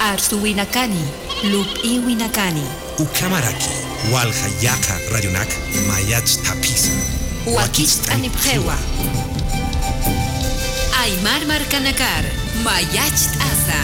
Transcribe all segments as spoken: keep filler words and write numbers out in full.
Arsuwinakani, Lup'iwinakani. Ukamaraki, Walhayaka Rayonak, Mayach Tapisa. Wakist Anipjewa. Aymar Marcanakar, Mayach Asa.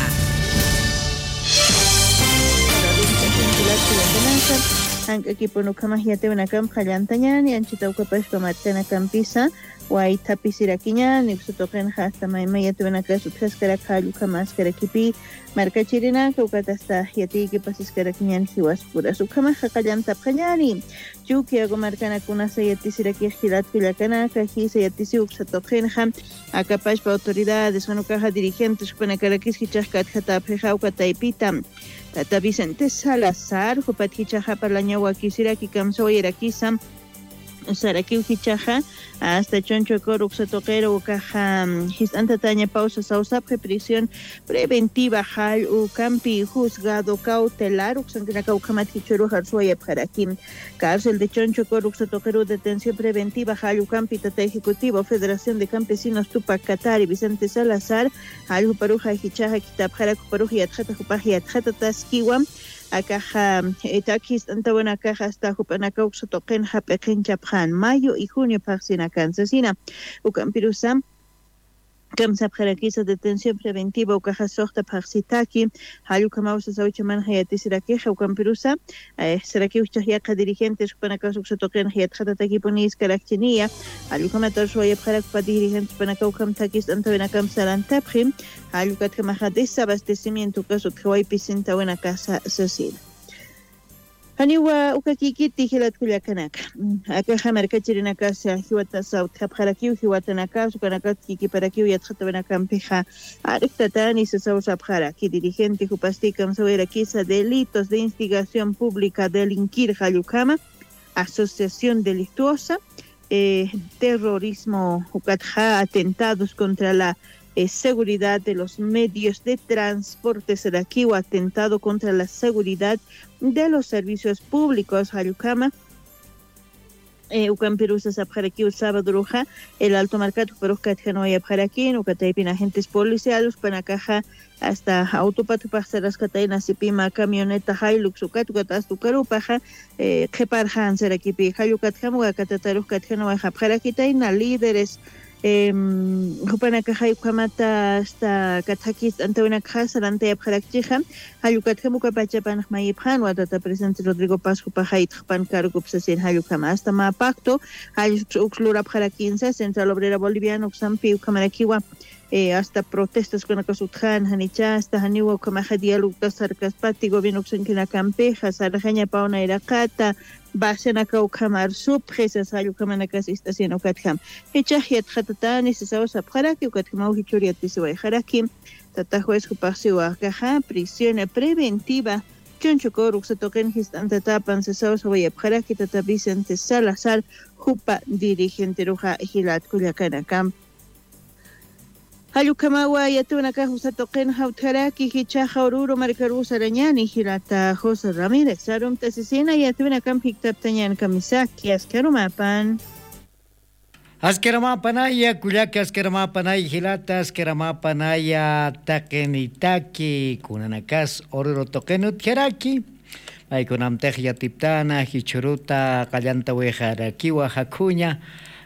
Hank equipo no kama hiate una cam jallantañan y anchita ucapash tomatena campisa guay tapisiraquiñan ni sutoquen hasta maima yate una casa utjascara kalu kamas karakipi marca chirina que ucata hasta yati que pases karaquiñan hiwas pura su kama jacayan tapjanyani yuki hago marcana kuna se yati siraki gilat kilakana kaji se yati si uxatoquen ham acapash pa autoridades bueno caja dirigentes supone karakis hichaskat jatapreja ucataipita Tata Vicente Salazar, Jopathichaja para la ñagua quisiera que camso y era quizá Saraki Hichaja, hasta Choncho Coruxa Toquero, Caja, Histanta Taña Pausa Sausa, prisión preventiva, Hal, Ucampi, juzgado cautelar, Uxantina Caucamat Hichuru, Harsuaya Parakim, cárcel de Choncho Coruxa Toquero, detención preventiva, Hal, Ucampi, Tata Ejecutivo, Federación de Campesinos Tupac Catari, Vicente Salazar, Hal, Paruja Hichaja, Kitapjara, Paruja, Atjata, Jupaji, Atjata, Taskiwa, Akaja etakis anta buena caja hasta jupanaka uxotoquen hapequen chapjan mayo y junio paxina cansasina ucampirusa Kamsa Parakisa detención preventiva o caja sorta parsitaki halu kamausa saucha manhayati sirakeja ucampirusa siraki uchahiaka dirigentes jupanaka uxotoquen hiatjataki ponis karakchenia halu kamatar suaya parak pa dirigentes jupanaka ucamtakis anta buena kamsalantaprim halu katkamaja desabastecimiento caso tjawai pisinta buena casa social Haniwa ukakikiti hilat kuliakanak. Aka hamarka chirina casa hiwata saut kaparakiu hiwata naka sukanaka kiki parakiu yatjata benacampeja. Ariktatani se sausa paraki dirigente jupastikam sobre quisa delitos de instigación pública delinquir Hayukama, asociación delictuosa, eh, terrorismo ukatja atentados contra la Eh, seguridad de los medios de transporte Seraki o atentado contra la seguridad de los servicios públicos Hayukama eh, Ucampirusa Sabjaraki sábado roja el alto mercado Peruscat Genoya Parakin Ucataipin agentes policiales Panacaja hasta autopatu pasaras Catainas Sipima camioneta Hilux Ucatucatas Tucarupaja eh, Keparhan Seraki Hayukat Hamuga Catataru Catgenoa Parakitaina líderes Eh, Jupanaka Hayukamata hasta Katakis ante una casa ante Abharakchiha, Hayukatkamuka Pachapan Mayiphan, Watata presidente Rodrigo Paz Jupahait Pan Cargopsasin Hayukama, hasta Ma Pacto, Hayuxlura Abharakinsa, Central Obrera Boliviana, Uxampi, Ukamarakiwa, eh, hasta protestas con Akasuthan, Hanicha, hasta Haniwa, Kamahadia Lucas Sarcaspati, Gobierno Uxankina Campeja, Sarajanya Pauna Irakata, Basen Akaukamar Subpresas Hayukamanacas Estación Okatkam. Hechahiat Hatatani, Sesao Sapharaki, Ukatkamau Hichuriatisiwa Harakim, Tatajuez Jupasiwa Kaja, prisión preventiva. Chonchocor, Uxatoken, Histantatapan, Sesao Sawaya Haraki, Tata Vicente Salazar, Jupa, dirigente Roja, Hilat Kuliakanakam. Hayukamawa yatuna ka husatoqen hautharaki hichaja oruro marikarusa arañani hilata José Ramírez sarum tasisina yatuna kam hiktaptañan kamisaki askerumapan Askeramapanaya kullaki askeramapanaya hilata askeramapanaya takenitaki kunanakas oruro toqenut heraki maykunamtaj yatiptana hichuruta qallanta wejaraki hakuña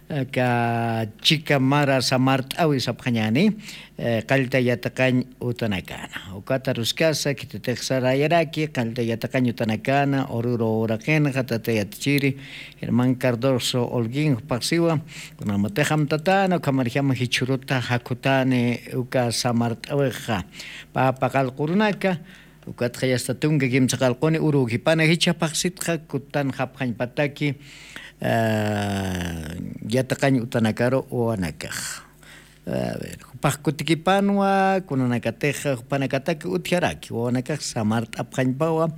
ka chica mara samart awi sapkhanyani qalta yataqan utanakana ukata ruskasa kitexara yaraki qalta yataqan utanakana oruro oraqen qatate yatchiri Herman Cardoso Olguín paksiwa kuna mateham tatana kamarjam hichuruta hakutane uka samart awiha pa pakal qurunaka ukat khayastatunga gimchaqalqoni urugi pana hicha paksitqa kutan hapkhan pataki yataqañ utanakaro uanakaj a ver pajkutikipanwa kunanakateja panakataki utjaraki uanakaj samart apqañpawa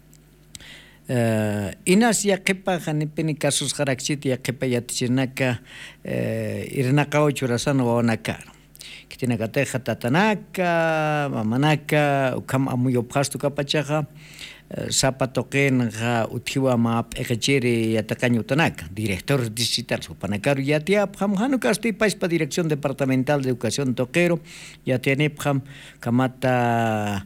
inas yaqipa hanipini kasus qarakchiti yaqipa yatichinaka irnaqaw churasana uanakaro kitinakateja tatanaka mamanaka ukam amuyo pastu kapachaja Zapatoquen ga uthiwa map ejecheri yataqañ utanaka director distrital supanakaru yatia pham hanu kasti paispa dirección departamental de educación toquero yatiane pham kamata